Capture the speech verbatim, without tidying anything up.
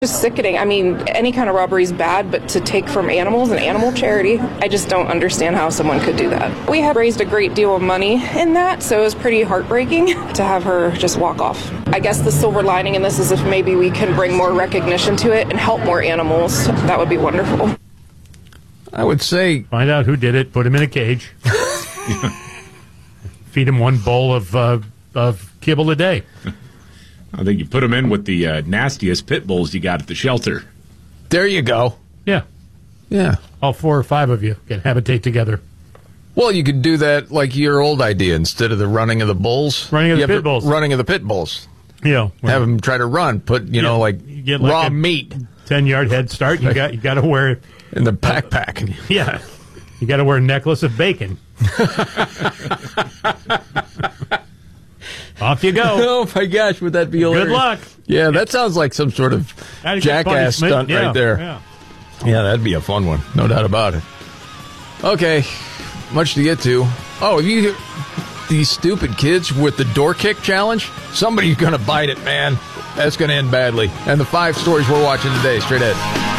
Just sickening. I mean, any kind of robbery is bad, but to take from animals and animal charity, I just don't understand how someone could do that. We had raised a great deal of money in that, so it was pretty heartbreaking to have her just walk off. I guess the silver lining in this is if maybe we can bring more recognition to it and help more animals, that would be wonderful. I would say... Find out who did it, put him in a cage. Feed him one bowl of, uh, of kibble a day. I think you put them in with the uh, nastiest pit bulls you got at the shelter. There you go. Yeah. Yeah. All four or five of you can habitate together. Well, you could do that like your old idea. Instead of the running of the bulls. Running of the pit bulls. Running of the pit bulls. You know, have them try to run. Put, you, you know, like, you get like raw meat. ten-yard head start. You got you got to wear... In the backpack. Uh, yeah. You got to wear a necklace of bacon. Off you go. Oh, my gosh, would that be hilarious? Good luck. Yeah, that sounds like some sort of jackass stunt yeah, right there. Yeah. yeah, that'd be a fun one. No doubt about it. Okay, much to get to. Oh, have you these stupid kids with the door kick challenge? Somebody's going to bite it, man. That's going to end badly. And the five stories we're watching today, straight ahead.